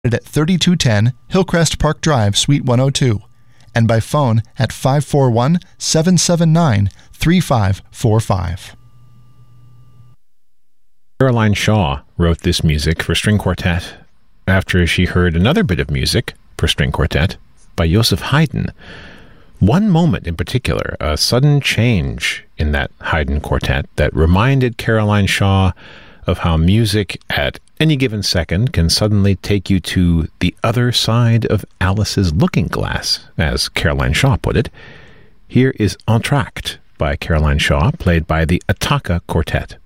at 3210 Hillcrest Park Drive, Suite 102, and by phone at 541-779-3545. Caroline Shaw wrote this music for string quartet after she heard another bit of music for string quartet by Joseph Haydn. One moment in particular, a sudden change in that Haydn quartet that reminded Caroline Shaw of how music at any given second can suddenly take you to the other side of Alice's looking glass, as Caroline Shaw put it. Here is Entr'acte by Caroline Shaw, played by the Attacca Quartet.